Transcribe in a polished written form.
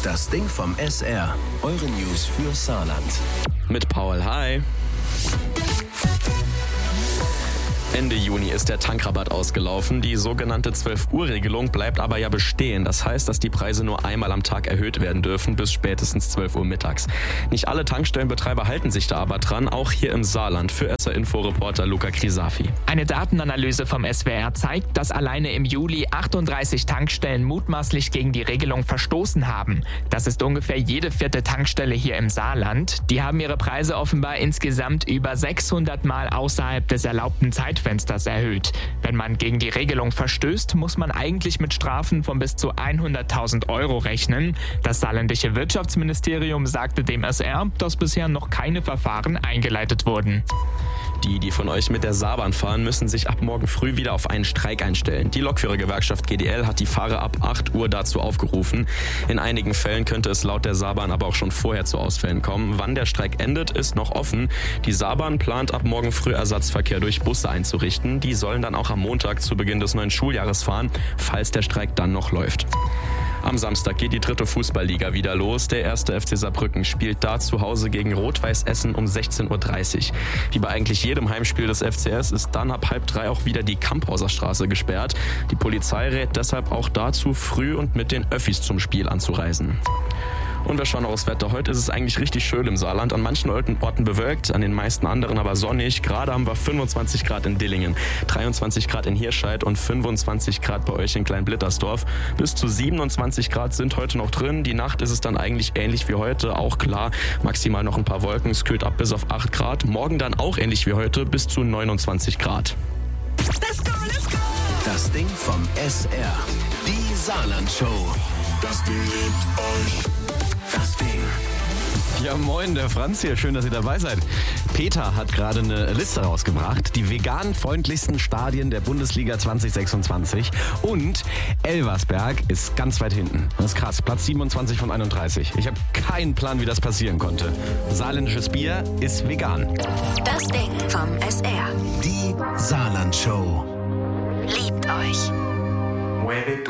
Das Ding vom SR. Eure News für Saarland. Mit Paul, hi. Ende Juni ist der Tankrabatt ausgelaufen. Die sogenannte 12-Uhr-Regelung bleibt aber ja bestehen. Das heißt, dass die Preise nur einmal am Tag erhöht werden dürfen, bis spätestens 12 Uhr mittags. Nicht alle Tankstellenbetreiber halten sich da aber dran, auch hier im Saarland. Für SR-Info-Reporter Luca Krisafi. Eine Datenanalyse vom SWR zeigt, dass alleine im Juli 38 Tankstellen mutmaßlich gegen die Regelung verstoßen haben. Das ist ungefähr jede 4. Tankstelle hier im Saarland. Die haben ihre Preise offenbar insgesamt über 600 Mal außerhalb des erlaubten Zeitfensters erhöht. Wenn man gegen die Regelung verstößt, muss man eigentlich mit Strafen von bis zu 100.000 Euro rechnen. Das saarländische Wirtschaftsministerium sagte dem SR, dass bisher noch keine Verfahren eingeleitet wurden. Die von euch mit der Saarbahn fahren, müssen sich ab morgen früh wieder auf einen Streik einstellen. Die Lokführergewerkschaft GDL hat die Fahrer ab 8 Uhr dazu aufgerufen. In einigen Fällen könnte es laut der Saarbahn aber auch schon vorher zu Ausfällen kommen. Wann der Streik endet, ist noch offen. Die Saarbahn plant ab morgen früh Ersatzverkehr durch Busse einzurichten. Die sollen dann auch am Montag zu Beginn des neuen Schuljahres fahren, falls der Streik dann noch läuft. Am Samstag geht die 3. Fußballliga wieder los. Der 1. FC Saarbrücken spielt da zu Hause gegen Rot-Weiß Essen um 16.30 Uhr. Wie bei eigentlich jedem Heimspiel des FCS ist dann ab 2:30 auch wieder die Kamphauser Straße gesperrt. Die Polizei rät deshalb auch dazu, früh und mit den Öffis zum Spiel anzureisen. Und wir schauen auch aufs Wetter. Heute ist es eigentlich richtig schön im Saarland. An manchen Orten bewölkt, an den meisten anderen aber sonnig. Gerade haben wir 25 Grad in Dillingen, 23 Grad in Hirscheid und 25 Grad bei euch in Kleinblittersdorf. Bis zu 27 Grad sind heute noch drin. Die Nacht ist es dann eigentlich ähnlich wie heute. Auch klar, maximal noch ein paar Wolken. Es kühlt ab bis auf 8 Grad. Morgen dann auch ähnlich wie heute, bis zu 29 Grad. Let's go, let's go! Das Ding vom SR. Die Saarland-Show. Das Ding liebt euch. Das Ding. Ja, moin, der Franz hier. Schön, dass ihr dabei seid. Peter hat gerade eine Liste rausgebracht. Die vegan-freundlichsten Stadien der Bundesliga 2026. Und Elversberg ist ganz weit hinten. Das ist krass. Platz 27 von 31. Ich habe keinen Plan, wie das passieren konnte. Saarländisches Bier ist vegan. Das Ding vom SR. Die Saarland-Show. Liebt euch.